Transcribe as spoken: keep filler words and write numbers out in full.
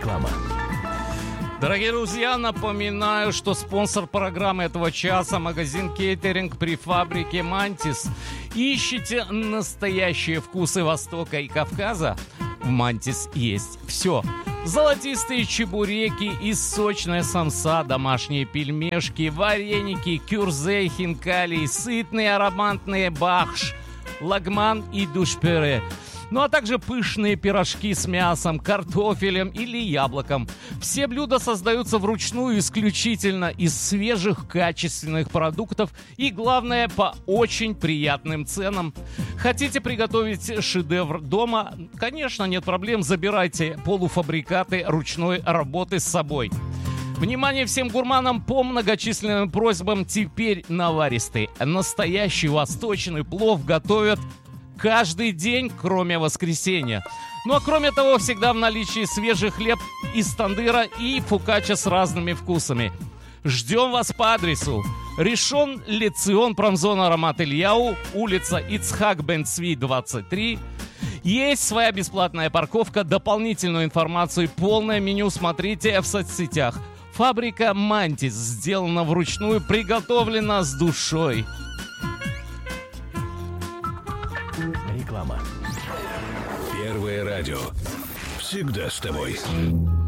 Реклама. Дорогие друзья, напоминаю, что спонсор программы этого часа — магазин «Кейтеринг» при фабрике «Мантис». Ищите настоящие вкусы Востока и Кавказа? В «Мантис» есть все. Золотистые чебуреки и сочная самса, домашние пельмешки, вареники, кюрзе, хинкали, сытные ароматные бахш, лагман и душпюре. Ну а также пышные пирожки с мясом, картофелем или яблоком. Все блюда создаются вручную исключительно из свежих, качественных продуктов и, главное, по очень приятным ценам. Хотите приготовить шедевр дома? Конечно, нет проблем, забирайте полуфабрикаты ручной работы с собой. Внимание всем гурманам по многочисленным просьбам, теперь наваристый. Настоящий восточный плов готовят каждый день, кроме воскресенья. Ну а кроме того, всегда в наличии свежий хлеб из тандыра и фокачча с разными вкусами. Ждем вас по адресу Ришон Лецион, промзона Рамат Ильяу, улица Ицхак бен Цви, двадцать три. Есть своя бесплатная парковка. Дополнительную информацию и полное меню смотрите в соцсетях. Фабрика «Мантис» сделана вручную, приготовлена с душой. Реклама. Первое радио. Всегда с тобой.